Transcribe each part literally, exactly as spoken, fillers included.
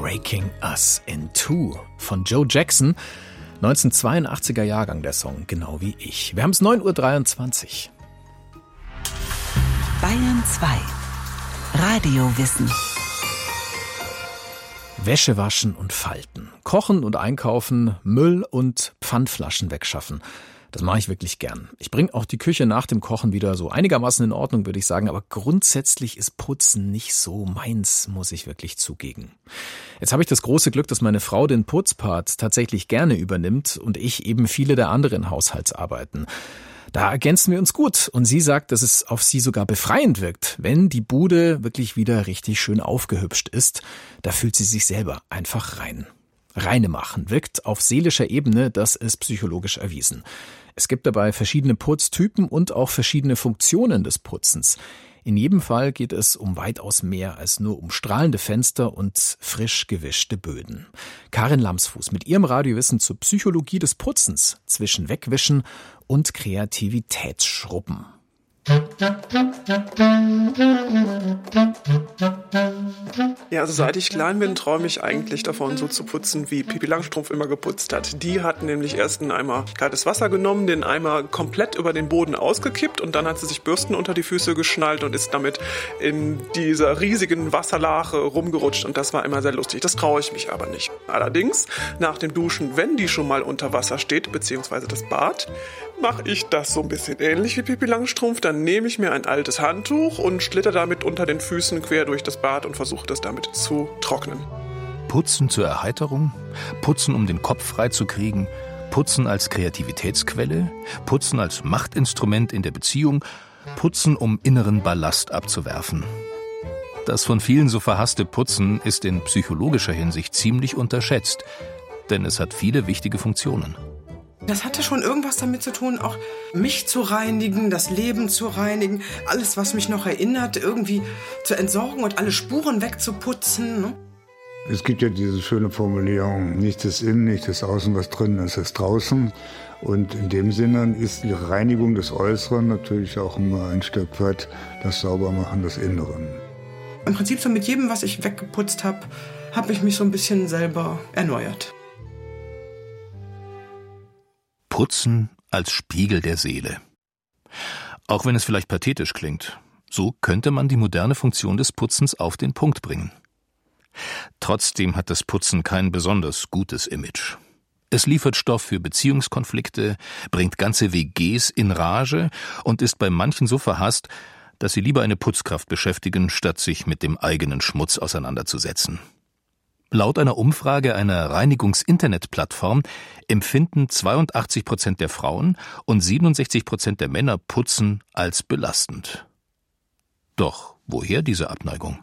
Breaking Us in Two von Joe Jackson. neunzehnhundertzweiundachtziger Jahrgang der Song, genau wie ich. Wir haben es neun Uhr dreiundzwanzig. Bayern zwei. Radiowissen. Wäsche waschen und falten, kochen und einkaufen, Müll und Pfandflaschen wegschaffen. Das mache ich wirklich gern. Ich bringe auch die Küche nach dem Kochen wieder so einigermaßen in Ordnung, würde ich sagen. Aber grundsätzlich ist Putzen nicht so meins, muss ich wirklich zugeben. Jetzt habe ich das große Glück, dass meine Frau den Putzpart tatsächlich gerne übernimmt und ich eben viele der anderen Haushaltsarbeiten. Da ergänzen wir uns gut. Und sie sagt, dass es auf sie sogar befreiend wirkt, wenn die Bude wirklich wieder richtig schön aufgehübscht ist. Da fühlt sie sich selber einfach rein. Reine machen wirkt auf seelischer Ebene, das ist psychologisch erwiesen. Es gibt dabei verschiedene Putztypen und auch verschiedene Funktionen des Putzens. In jedem Fall geht es um weitaus mehr als nur um strahlende Fenster und frisch gewischte Böden. Karin Lamsfuß mit ihrem Radiowissen zur Psychologie des Putzens zwischen Wegwischen und Kreativitätsschrubben. Ja, also seit ich klein bin, träume ich eigentlich davon, so zu putzen, wie Pippi Langstrumpf immer geputzt hat. Die hat nämlich erst einen Eimer kaltes Wasser genommen, den Eimer komplett über den Boden ausgekippt und dann hat sie sich Bürsten unter die Füße geschnallt und ist damit in dieser riesigen Wasserlache rumgerutscht und das war immer sehr lustig. Das traue ich mich aber nicht. Allerdings, nach dem Duschen, wenn die schon mal unter Wasser steht, beziehungsweise das Bad, mache ich das so ein bisschen ähnlich wie Pippi Langstrumpf. Dann nehme ich mir ein altes Handtuch und schlitter damit unter den Füßen quer durch das Bad und versuche das damit zu trocknen. Putzen zur Erheiterung, Putzen, um den Kopf frei zu kriegen, Putzen als Kreativitätsquelle, Putzen als Machtinstrument in der Beziehung, Putzen, um inneren Ballast abzuwerfen. Das von vielen so verhasste Putzen ist in psychologischer Hinsicht ziemlich unterschätzt, denn es hat viele wichtige Funktionen. Das hatte schon irgendwas damit zu tun, auch mich zu reinigen, das Leben zu reinigen, alles, was mich noch erinnert, irgendwie zu entsorgen und alle Spuren wegzuputzen. Ne? Es gibt ja diese schöne Formulierung, nichts ist innen, nichts ist außen, was drinnen ist, ist draußen. Und in dem Sinne ist die Reinigung des Äußeren natürlich auch immer ein Stück weit das Saubermachen des Inneren. Im Prinzip so mit jedem, was ich weggeputzt habe, habe ich mich so ein bisschen selber erneuert. Putzen als Spiegel der Seele. Auch wenn es vielleicht pathetisch klingt, so könnte man die moderne Funktion des Putzens auf den Punkt bringen. Trotzdem hat das Putzen kein besonders gutes Image. Es liefert Stoff für Beziehungskonflikte, bringt ganze W Gs in Rage und ist bei manchen so verhasst, dass sie lieber eine Putzkraft beschäftigen, statt sich mit dem eigenen Schmutz auseinanderzusetzen. Laut einer Umfrage einer Reinigungs-Internet-Plattform empfinden zweiundachtzig Prozent der Frauen und siebenundsechzig Prozent der Männer Putzen als belastend. Doch woher diese Abneigung?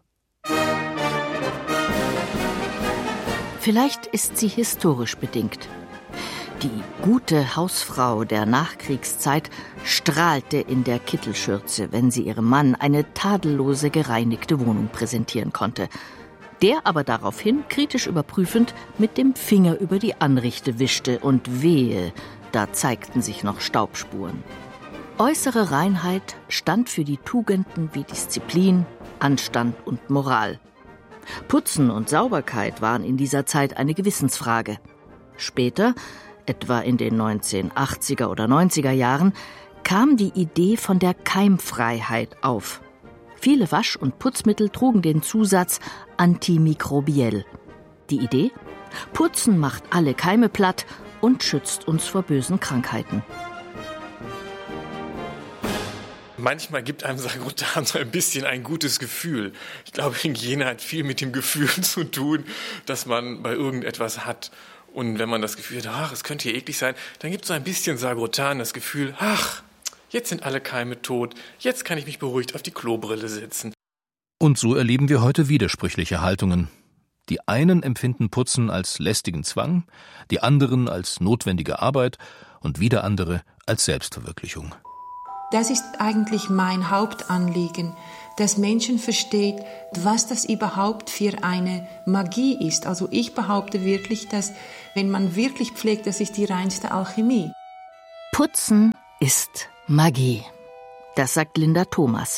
Vielleicht ist sie historisch bedingt. Die gute Hausfrau der Nachkriegszeit strahlte in der Kittelschürze, wenn sie ihrem Mann eine tadellose gereinigte Wohnung präsentieren konnte. Der aber daraufhin, kritisch überprüfend, mit dem Finger über die Anrichte wischte und wehe, da zeigten sich noch Staubspuren. Äußere Reinheit stand für die Tugenden wie Disziplin, Anstand und Moral. Putzen und Sauberkeit waren in dieser Zeit eine Gewissensfrage. Später, etwa in den neunzehnhundertachtziger oder neunziger Jahren, kam die Idee von der Keimfreiheit auf. Viele Wasch- und Putzmittel trugen den Zusatz antimikrobiell. Die Idee? Putzen macht alle Keime platt und schützt uns vor bösen Krankheiten. Manchmal gibt einem Sagrotan so ein bisschen ein gutes Gefühl. Ich glaube, Hygiene hat viel mit dem Gefühl zu tun, das man bei irgendetwas hat. Und wenn man das Gefühl hat, ach, es könnte hier eklig sein, dann gibt es so ein bisschen Sagrotan das Gefühl, ach, jetzt sind alle Keime tot, jetzt kann ich mich beruhigt auf die Klobrille setzen. Und so erleben wir heute widersprüchliche Haltungen. Die einen empfinden Putzen als lästigen Zwang, die anderen als notwendige Arbeit und wieder andere als Selbstverwirklichung. Das ist eigentlich mein Hauptanliegen, dass Menschen verstehen, was das überhaupt für eine Magie ist. Also ich behaupte wirklich, dass wenn man wirklich pflegt, das ist die reinste Alchemie. Putzen ist Magie. Das sagt Linda Thomas.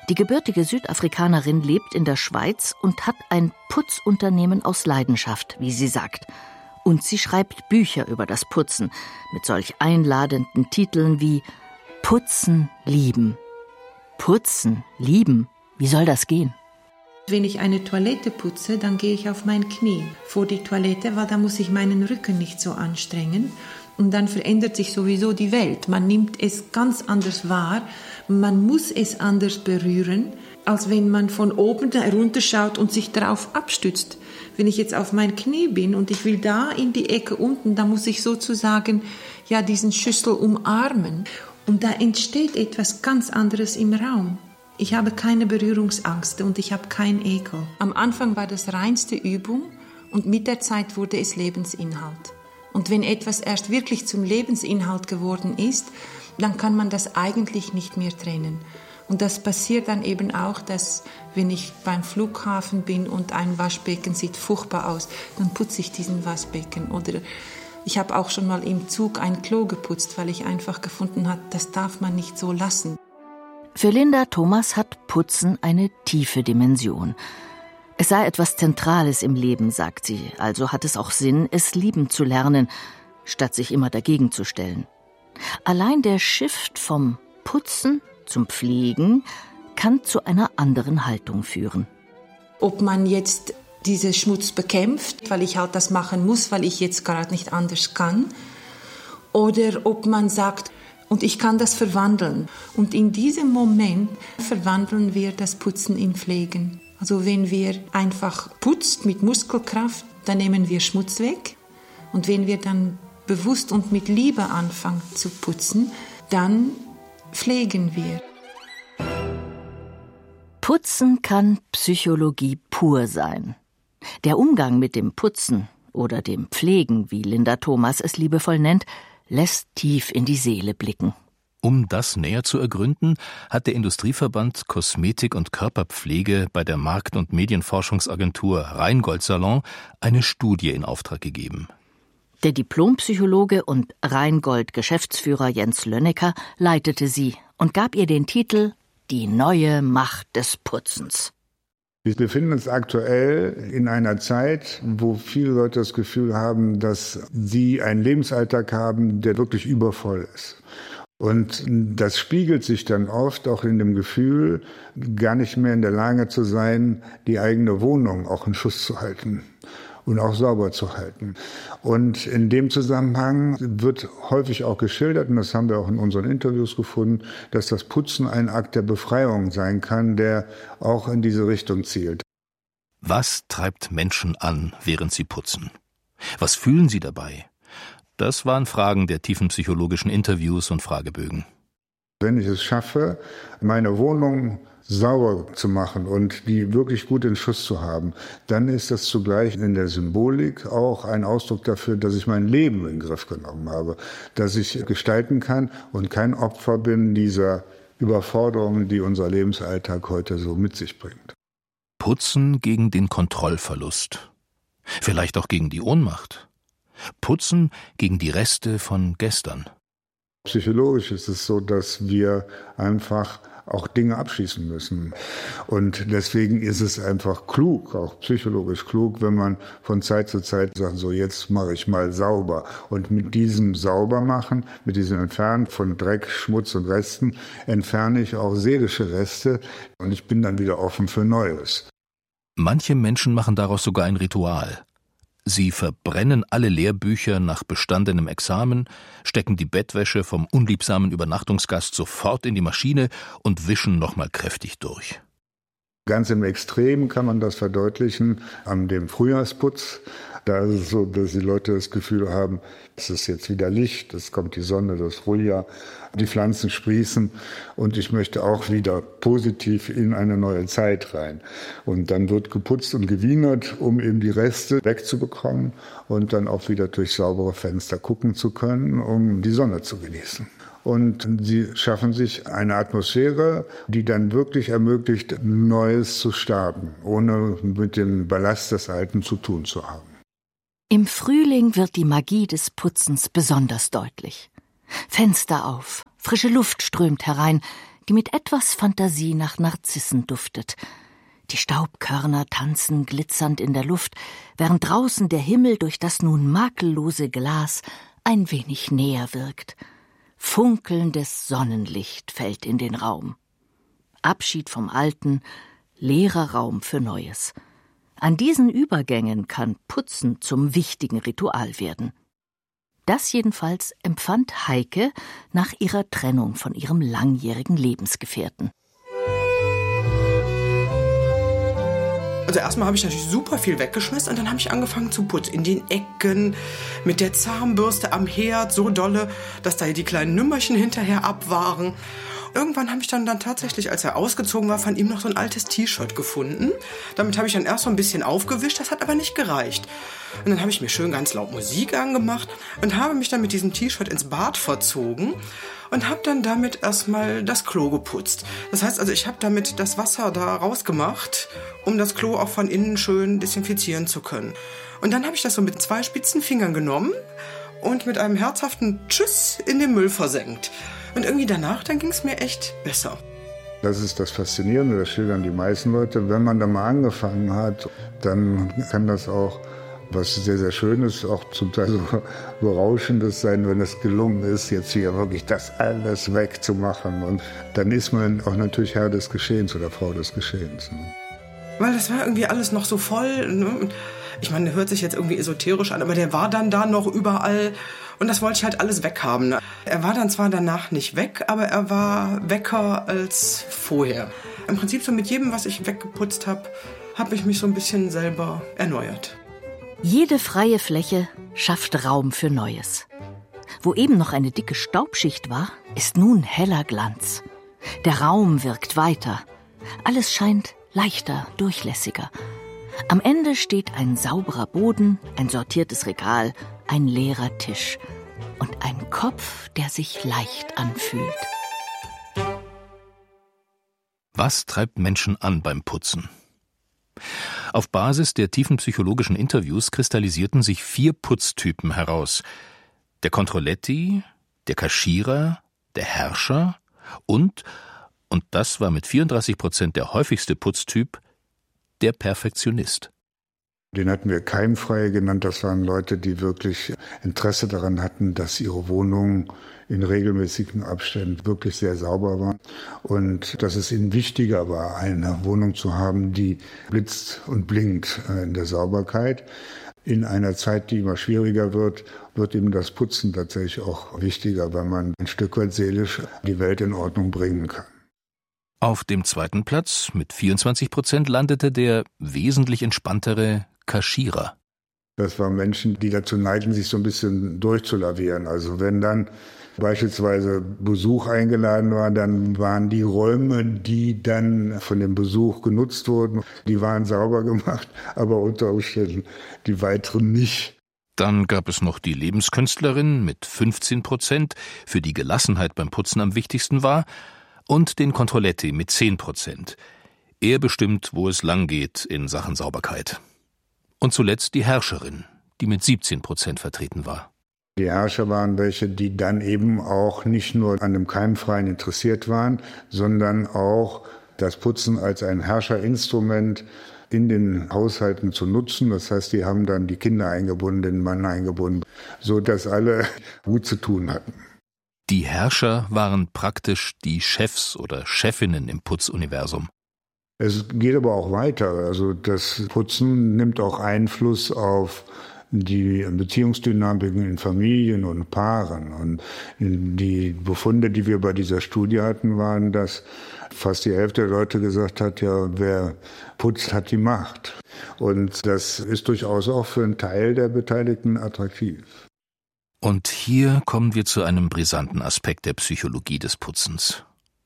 Die gebürtige Südafrikanerin lebt in der Schweiz und hat ein Putzunternehmen aus Leidenschaft, wie sie sagt. Und sie schreibt Bücher über das Putzen mit solch einladenden Titeln wie Putzen lieben. Putzen lieben, wie soll das gehen? Wenn ich eine Toilette putze, dann gehe ich auf mein Knie vor die Toilette, weil da muss ich meinen Rücken nicht so anstrengen. Und dann verändert sich sowieso die Welt. Man nimmt es ganz anders wahr. Man muss es anders berühren, als wenn man von oben herunterschaut und sich darauf abstützt. Wenn ich jetzt auf mein Knie bin und ich will da in die Ecke unten, dann muss ich sozusagen ja diesen Schüssel umarmen. Und da entsteht etwas ganz anderes im Raum. Ich habe keine Berührungsangst und ich habe kein Ekel. Am Anfang war das reinste Übung und mit der Zeit wurde es Lebensinhalt. Und wenn etwas erst wirklich zum Lebensinhalt geworden ist, dann kann man das eigentlich nicht mehr trennen. Und das passiert dann eben auch, dass wenn ich beim Flughafen bin und ein Waschbecken sieht furchtbar aus, dann putze ich diesen Waschbecken. Oder ich habe auch schon mal im Zug ein Klo geputzt, weil ich einfach gefunden habe, das darf man nicht so lassen. Für Linda Thomas hat Putzen eine tiefe Dimension. Es sei etwas Zentrales im Leben, sagt sie, also hat es auch Sinn, es lieben zu lernen, statt sich immer dagegen zu stellen. Allein der Shift vom Putzen zum Pflegen kann zu einer anderen Haltung führen. Ob man jetzt diesen Schmutz bekämpft, weil ich halt das machen muss, weil ich jetzt gerade nicht anders kann, oder ob man sagt, und ich kann das verwandeln. Und in diesem Moment verwandeln wir das Putzen in Pflegen. Also wenn wir einfach putzt mit Muskelkraft, dann nehmen wir Schmutz weg. Und wenn wir dann bewusst und mit Liebe anfangen zu putzen, dann pflegen wir. Putzen kann Psychologie pur sein. Der Umgang mit dem Putzen oder dem Pflegen, wie Linda Thomas es liebevoll nennt, lässt tief in die Seele blicken. Um das näher zu ergründen, hat der Industrieverband Kosmetik und Körperpflege bei der Markt- und Medienforschungsagentur Rheingold Salon eine Studie in Auftrag gegeben. Der Diplompsychologe und Rheingold-Geschäftsführer Jens Lönnecker leitete sie und gab ihr den Titel »Die neue Macht des Putzens«. Wir befinden uns aktuell in einer Zeit, wo viele Leute das Gefühl haben, dass sie einen Lebensalltag haben, der wirklich übervoll ist. Und das spiegelt sich dann oft auch in dem Gefühl, gar nicht mehr in der Lage zu sein, die eigene Wohnung auch in Schuss zu halten und auch sauber zu halten. Und in dem Zusammenhang wird häufig auch geschildert, und das haben wir auch in unseren Interviews gefunden, dass das Putzen ein Akt der Befreiung sein kann, der auch in diese Richtung zielt. Was treibt Menschen an, während sie putzen? Was fühlen sie dabei? Das waren Fragen der tiefen psychologischen Interviews und Fragebögen. Wenn ich es schaffe, meine Wohnung sauber zu machen und die wirklich gut in Schuss zu haben, dann ist das zugleich in der Symbolik auch ein Ausdruck dafür, dass ich mein Leben in den Griff genommen habe, dass ich gestalten kann und kein Opfer bin dieser Überforderungen, die unser Lebensalltag heute so mit sich bringt. Putzen gegen den Kontrollverlust. Vielleicht auch gegen die Ohnmacht. Putzen gegen die Reste von gestern. Psychologisch ist es so, dass wir einfach auch Dinge abschließen müssen. Und deswegen ist es einfach klug, auch psychologisch klug, wenn man von Zeit zu Zeit sagt, so jetzt mache ich mal sauber. Und mit diesem Saubermachen, mit diesem Entfernen von Dreck, Schmutz und Resten, entferne ich auch seelische Reste und ich bin dann wieder offen für Neues. Manche Menschen machen daraus sogar ein Ritual. Sie verbrennen alle Lehrbücher nach bestandenem Examen, stecken die Bettwäsche vom unliebsamen Übernachtungsgast sofort in die Maschine und wischen nochmal kräftig durch. Ganz im Extrem kann man das verdeutlichen an dem Frühjahrsputz. Da ist es so, dass die Leute das Gefühl haben, es ist jetzt wieder Licht, es kommt die Sonne, das Frühjahr, die Pflanzen sprießen und ich möchte auch wieder positiv in eine neue Zeit rein. Und dann wird geputzt und gewienert, um eben die Reste wegzubekommen und dann auch wieder durch saubere Fenster gucken zu können, um die Sonne zu genießen. Und sie schaffen sich eine Atmosphäre, die dann wirklich ermöglicht, Neues zu starten, ohne mit dem Ballast des Alten zu tun zu haben. Im Frühling wird die Magie des Putzens besonders deutlich. Fenster auf, frische Luft strömt herein, die mit etwas Fantasie nach Narzissen duftet. Die Staubkörner tanzen glitzernd in der Luft, während draußen der Himmel durch das nun makellose Glas ein wenig näher wirkt. Funkelndes Sonnenlicht fällt in den Raum. Abschied vom Alten, leerer Raum für Neues. An diesen Übergängen kann Putzen zum wichtigen Ritual werden. Das jedenfalls empfand Heike nach ihrer Trennung von ihrem langjährigen Lebensgefährten. Also erstmal habe ich natürlich super viel weggeschmissen und dann habe ich angefangen zu putzen. In den Ecken, mit der Zahnbürste am Herd, so dolle, dass da die kleinen Nümmerchen hinterher ab waren. Irgendwann habe ich dann, dann tatsächlich, als er ausgezogen war, von ihm noch so ein altes T-Shirt gefunden. Damit habe ich dann erst so ein bisschen aufgewischt, das hat aber nicht gereicht. Und dann habe ich mir schön ganz laut Musik angemacht und habe mich dann mit diesem T-Shirt ins Bad verzogen und habe dann damit erstmal das Klo geputzt. Das heißt also, ich habe damit das Wasser da rausgemacht, um das Klo auch von innen schön desinfizieren zu können. Und dann habe ich das so mit zwei spitzen Fingern genommen und mit einem herzhaften Tschüss in den Müll versenkt. Und irgendwie danach, dann ging es mir echt besser. Das ist das Faszinierende, das schildern die meisten Leute. Wenn man da mal angefangen hat, dann kann das auch was sehr, sehr Schönes, auch zum Teil so Berauschendes sein, wenn es gelungen ist, jetzt hier wirklich das alles wegzumachen. Und dann ist man auch natürlich Herr des Geschehens oder Frau des Geschehens. Ne? Weil das war irgendwie alles noch so voll. Ne? Ich meine, hört sich jetzt irgendwie esoterisch an, aber der war dann da noch überall. Und das wollte ich halt alles weghaben. Ne? Er war dann zwar danach nicht weg, aber er war wecker als vorher. Im Prinzip so mit jedem, was ich weggeputzt habe, habe ich mich so ein bisschen selber erneuert. Jede freie Fläche schafft Raum für Neues. Wo eben noch eine dicke Staubschicht war, ist nun heller Glanz. Der Raum wirkt weiter. Alles scheint leichter, durchlässiger. Am Ende steht ein sauberer Boden, ein sortiertes Regal, ein leerer Tisch und ein Kopf, der sich leicht anfühlt. Was treibt Menschen an beim Putzen? Auf Basis der tiefen psychologischen Interviews kristallisierten sich vier Putztypen heraus. Der Controletti, der Kaschierer, der Herrscher und, und das war mit vierunddreißig Prozent der häufigste Putztyp, der Perfektionist. Den hatten wir Keimfreie genannt. Das waren Leute, die wirklich Interesse daran hatten, dass ihre Wohnung in regelmäßigen Abständen wirklich sehr sauber war. Und dass es ihnen wichtiger war, eine Wohnung zu haben, die blitzt und blinkt in der Sauberkeit. In einer Zeit, die immer schwieriger wird, wird eben das Putzen tatsächlich auch wichtiger, weil man ein Stück weit seelisch die Welt in Ordnung bringen kann. Auf dem zweiten Platz mit vierundzwanzig Prozent landete der wesentlich entspanntere Kaschierer. Das waren Menschen, die dazu neigten, sich so ein bisschen durchzulavieren. Also wenn dann beispielsweise Besuch eingeladen war, dann waren die Räume, die dann von dem Besuch genutzt wurden, die waren sauber gemacht, aber unter Umständen die weiteren nicht. Dann gab es noch die Lebenskünstlerin mit fünfzehn Prozent, für die Gelassenheit beim Putzen am wichtigsten war, und den Controletti mit zehn Prozent. Er bestimmt, wo es lang geht in Sachen Sauberkeit. Und zuletzt die Herrscherin, die mit siebzehn Prozent vertreten war. Die Herrscher waren welche, die dann eben auch nicht nur an dem Keimfreien interessiert waren, sondern auch das Putzen als ein Herrscherinstrument in den Haushalten zu nutzen. Das heißt, die haben dann die Kinder eingebunden, den Mann eingebunden, so dass alle gut zu tun hatten. Die Herrscher waren praktisch die Chefs oder Chefinnen im Putzuniversum. Es geht aber auch weiter. Also das Putzen nimmt auch Einfluss auf die Beziehungsdynamiken in Familien und Paaren. Und die Befunde, die wir bei dieser Studie hatten, waren, dass fast die Hälfte der Leute gesagt hat, ja, wer putzt, hat die Macht. Und das ist durchaus auch für einen Teil der Beteiligten attraktiv. Und hier kommen wir zu einem brisanten Aspekt der Psychologie des Putzens.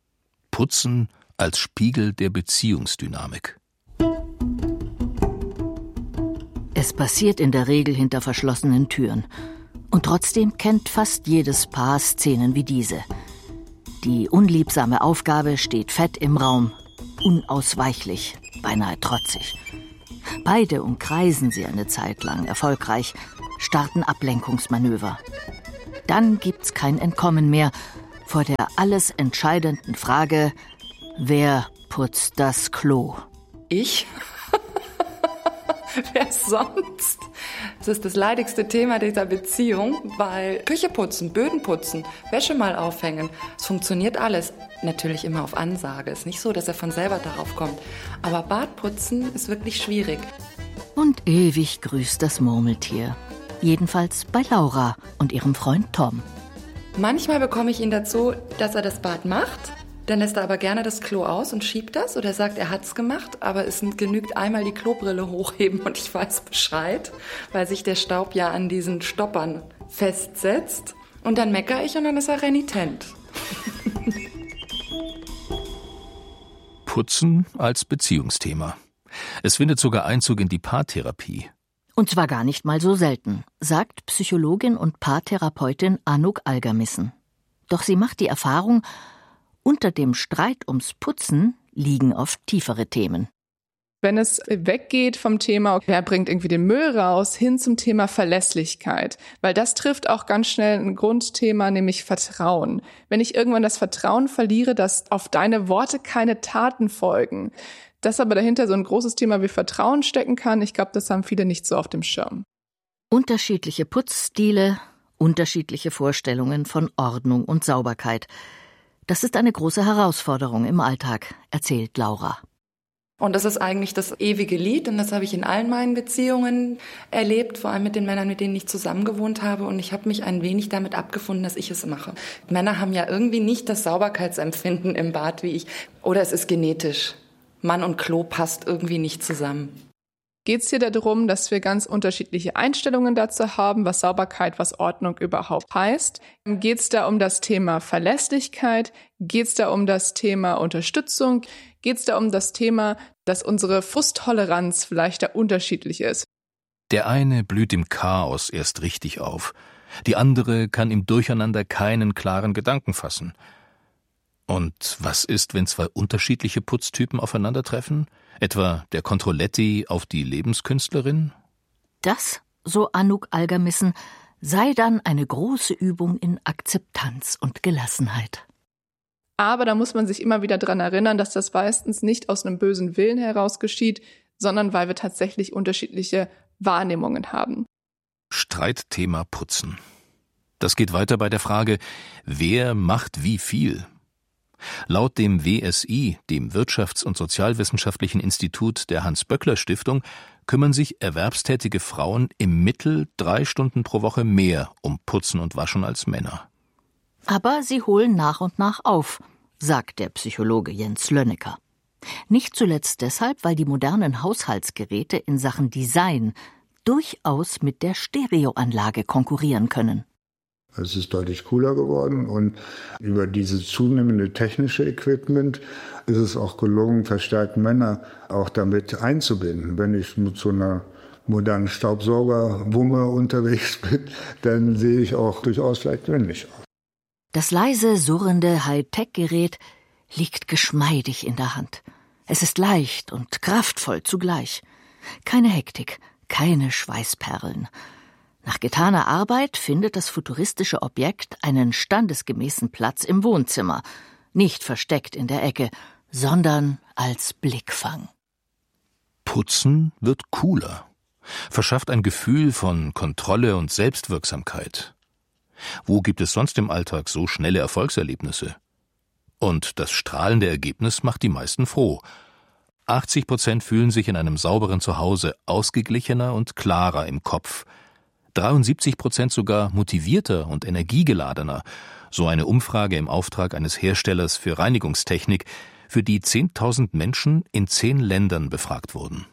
Putzen als Spiegel der Beziehungsdynamik. Es passiert in der Regel hinter verschlossenen Türen. Und trotzdem kennt fast jedes Paar Szenen wie diese. Die unliebsame Aufgabe steht fett im Raum, unausweichlich, beinahe trotzig. Beide umkreisen sie eine Zeit lang erfolgreich, starten Ablenkungsmanöver. Dann gibt's kein Entkommen mehr vor der alles entscheidenden Frage: Wer putzt das Klo? Ich? Wer sonst? Das ist das leidigste Thema dieser Beziehung, weil Küche putzen, Böden putzen, Wäsche mal aufhängen, es funktioniert alles. Natürlich immer auf Ansage. Es ist nicht so, dass er von selber darauf kommt. Aber Bad putzen ist wirklich schwierig. Und ewig grüßt das Murmeltier. Jedenfalls bei Laura und ihrem Freund Tom. Manchmal bekomme ich ihn dazu, dass er das Bad macht. Dann lässt er aber gerne das Klo aus und schiebt das. Oder sagt, er hat's gemacht, aber es genügt einmal die Klobrille hochheben und ich weiß Bescheid, weil sich der Staub ja an diesen Stoppern festsetzt. Und dann meckere ich und dann ist er renitent. Putzen als Beziehungsthema. Es findet sogar Einzug in die Paartherapie. Und zwar gar nicht mal so selten, sagt Psychologin und Paartherapeutin Anouk Algermissen. Doch sie macht die Erfahrung, unter dem Streit ums Putzen liegen oft tiefere Themen. Wenn es weggeht vom Thema, wer bringt irgendwie den Müll raus, hin zum Thema Verlässlichkeit. Weil das trifft auch ganz schnell ein Grundthema, nämlich Vertrauen. Wenn ich irgendwann das Vertrauen verliere, dass auf deine Worte keine Taten folgen, dass aber dahinter so ein großes Thema wie Vertrauen stecken kann, ich glaube, das haben viele nicht so auf dem Schirm. Unterschiedliche Putzstile, unterschiedliche Vorstellungen von Ordnung und Sauberkeit. Das ist eine große Herausforderung im Alltag, erzählt Laura. Und das ist eigentlich das ewige Lied und das habe ich in allen meinen Beziehungen erlebt, vor allem mit den Männern, mit denen ich zusammengewohnt habe, und ich habe mich ein wenig damit abgefunden, dass ich es mache. Männer haben ja irgendwie nicht das Sauberkeitsempfinden im Bad wie ich. Oder es ist genetisch. Mann und Klo passt irgendwie nicht zusammen. Geht es hier darum, dass wir ganz unterschiedliche Einstellungen dazu haben, was Sauberkeit, was Ordnung überhaupt heißt? Geht es da um das Thema Verlässlichkeit? Geht es da um das Thema Unterstützung? Geht es da um das Thema, dass unsere Frusttoleranz vielleicht da unterschiedlich ist? Der eine blüht im Chaos erst richtig auf. Die andere kann im Durcheinander keinen klaren Gedanken fassen. Und was ist, wenn zwei unterschiedliche Putztypen aufeinandertreffen? Etwa der Controletti auf die Lebenskünstlerin? Das, so Anouk Algermissen, sei dann eine große Übung in Akzeptanz und Gelassenheit. Aber da muss man sich immer wieder dran erinnern, dass das meistens nicht aus einem bösen Willen heraus geschieht, sondern weil wir tatsächlich unterschiedliche Wahrnehmungen haben. Streitthema Putzen. Das geht weiter bei der Frage, wer macht wie viel? Laut dem W S I, dem Wirtschafts- und Sozialwissenschaftlichen Institut der Hans-Böckler-Stiftung, kümmern sich erwerbstätige Frauen im Mittel drei Stunden pro Woche mehr um Putzen und Waschen als Männer. Aber sie holen nach und nach auf, sagt der Psychologe Jens Lönnecker. Nicht zuletzt deshalb, weil die modernen Haushaltsgeräte in Sachen Design durchaus mit der Stereoanlage konkurrieren können. Es ist deutlich cooler geworden und über dieses zunehmende technische Equipment ist es auch gelungen, verstärkt Männer auch damit einzubinden. Wenn ich mit so einer modernen Staubsaugerwumme unterwegs bin, dann sehe ich auch durchaus vielleicht männlich aus. Das leise, surrende Hightech-Gerät liegt geschmeidig in der Hand. Es ist leicht und kraftvoll zugleich. Keine Hektik, keine Schweißperlen. Nach getaner Arbeit findet das futuristische Objekt einen standesgemäßen Platz im Wohnzimmer, nicht versteckt in der Ecke, sondern als Blickfang. Putzen wird cooler, verschafft ein Gefühl von Kontrolle und Selbstwirksamkeit. Wo gibt es sonst im Alltag so schnelle Erfolgserlebnisse? Und das strahlende Ergebnis macht die meisten froh. achtzig Prozent fühlen sich in einem sauberen Zuhause ausgeglichener und klarer im Kopf. dreiundsiebzig Prozent sogar motivierter und energiegeladener, so eine Umfrage im Auftrag eines Herstellers für Reinigungstechnik, für die zehntausend Menschen in zehn Ländern befragt wurden.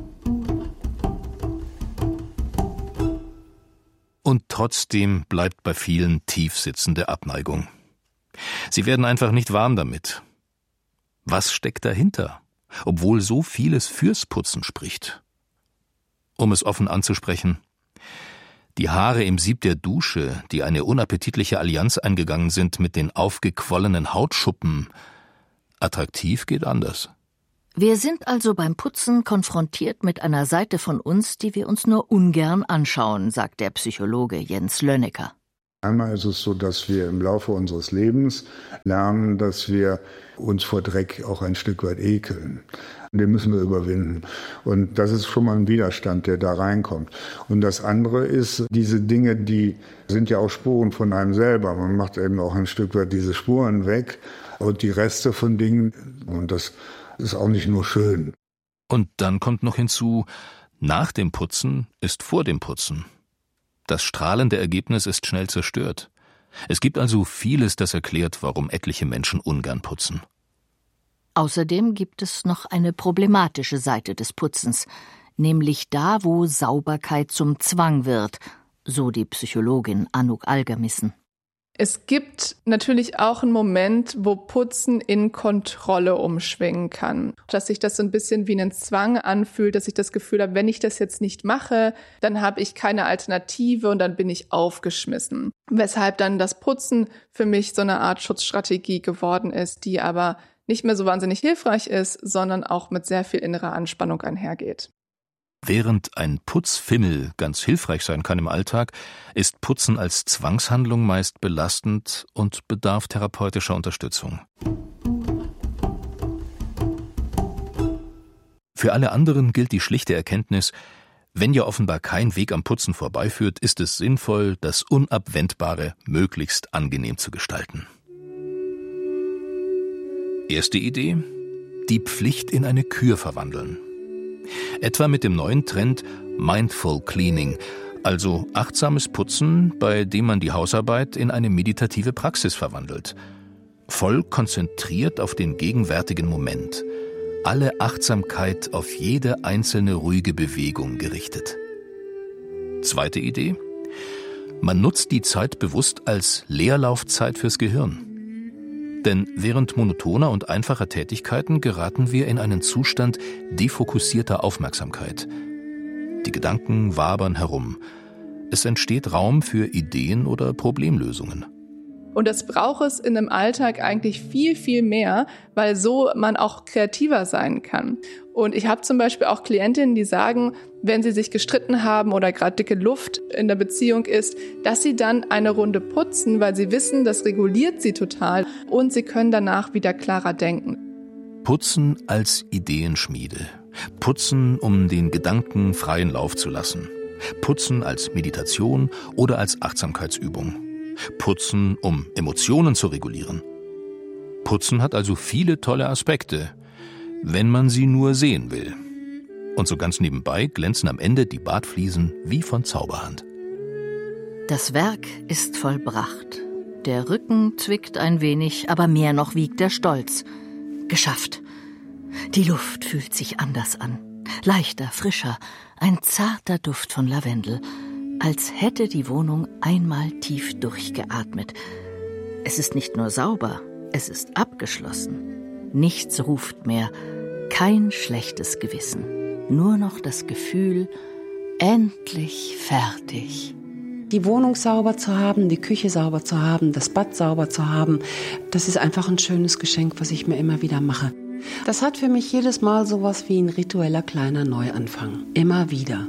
Und trotzdem bleibt bei vielen tiefsitzende Abneigung. Sie werden einfach nicht warm damit. Was steckt dahinter, obwohl so vieles fürs Putzen spricht? Um es offen anzusprechen: Die Haare im Sieb der Dusche, die eine unappetitliche Allianz eingegangen sind mit den aufgequollenen Hautschuppen. Attraktiv geht anders. Wir sind also beim Putzen konfrontiert mit einer Seite von uns, die wir uns nur ungern anschauen, sagt der Psychologe Jens Lönnecker. Einmal ist es so, dass wir im Laufe unseres Lebens lernen, dass wir uns vor Dreck auch ein Stück weit ekeln. Den müssen wir überwinden. Und das ist schon mal ein Widerstand, der da reinkommt. Und das andere ist, diese Dinge, die sind ja auch Spuren von einem selber. Man macht eben auch ein Stück weit diese Spuren weg und die Reste von Dingen. Und das ist auch nicht nur schön. Und dann kommt noch hinzu, nach dem Putzen ist vor dem Putzen. Das strahlende Ergebnis ist schnell zerstört. Es gibt also vieles, das erklärt, warum etliche Menschen ungern putzen. Außerdem gibt es noch eine problematische Seite des Putzens, nämlich da, wo Sauberkeit zum Zwang wird, so die Psychologin Anouk Algermissen. Es gibt natürlich auch einen Moment, wo Putzen in Kontrolle umschwingen kann. Dass sich das so ein bisschen wie ein Zwang anfühlt, dass ich das Gefühl habe, wenn ich das jetzt nicht mache, dann habe ich keine Alternative und dann bin ich aufgeschmissen. Weshalb dann das Putzen für mich so eine Art Schutzstrategie geworden ist, die aber nicht mehr so wahnsinnig hilfreich ist, sondern auch mit sehr viel innerer Anspannung einhergeht. Während ein Putzfimmel ganz hilfreich sein kann im Alltag, ist Putzen als Zwangshandlung meist belastend und bedarf therapeutischer Unterstützung. Für alle anderen gilt die schlichte Erkenntnis, wenn ja offenbar kein Weg am Putzen vorbeiführt, ist es sinnvoll, das Unabwendbare möglichst angenehm zu gestalten. Erste Idee: die Pflicht in eine Kür verwandeln. Etwa mit dem neuen Trend Mindful Cleaning, also achtsames Putzen, bei dem man die Hausarbeit in eine meditative Praxis verwandelt. Voll konzentriert auf den gegenwärtigen Moment. Alle Achtsamkeit auf jede einzelne ruhige Bewegung gerichtet. Zweite Idee: man nutzt die Zeit bewusst als Leerlaufzeit fürs Gehirn. Denn während monotoner und einfacher Tätigkeiten geraten wir in einen Zustand defokussierter Aufmerksamkeit. Die Gedanken wabern herum. Es entsteht Raum für Ideen oder Problemlösungen. Und das braucht es in einem Alltag eigentlich viel, viel mehr, weil so man auch kreativer sein kann. Und ich habe zum Beispiel auch Klientinnen, die sagen, wenn sie sich gestritten haben oder gerade dicke Luft in der Beziehung ist, dass sie dann eine Runde putzen, weil sie wissen, das reguliert sie total und sie können danach wieder klarer denken. Putzen als Ideenschmiede. Putzen, um den Gedanken freien Lauf zu lassen. Putzen als Meditation oder als Achtsamkeitsübung. Putzen, um Emotionen zu regulieren. Putzen hat also viele tolle Aspekte, wenn man sie nur sehen will. Und so ganz nebenbei glänzen am Ende die Badfliesen wie von Zauberhand. Das Werk ist vollbracht. Der Rücken zwickt ein wenig, aber mehr noch wiegt der Stolz. Geschafft. Die Luft fühlt sich anders an. Leichter, frischer, ein zarter Duft von Lavendel. Als hätte die Wohnung einmal tief durchgeatmet. Es ist nicht nur sauber, es ist abgeschlossen. Nichts ruft mehr, kein schlechtes Gewissen. Nur noch das Gefühl, endlich fertig. Die Wohnung sauber zu haben, die Küche sauber zu haben, das Bad sauber zu haben, das ist einfach ein schönes Geschenk, was ich mir immer wieder mache. Das hat für mich jedes Mal sowas wie ein ritueller kleiner Neuanfang. Immer wieder.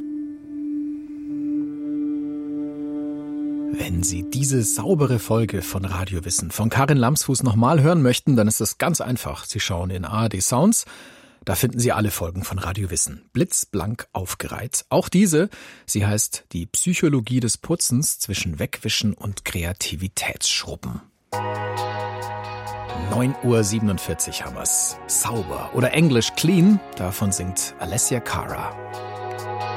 Wenn Sie diese saubere Folge von Radio Wissen von Karin Lamsfuß nochmal hören möchten, dann ist das ganz einfach. Sie schauen in A R D Sounds. Da finden Sie alle Folgen von Radio Wissen. Blitzblank aufgereiht. Auch diese. Sie heißt Die Psychologie des Putzens zwischen Wegwischen und Kreativitätsschrubben. neun Uhr siebenundvierzig haben wir's. Sauber oder Englisch clean, davon singt Alessia Cara.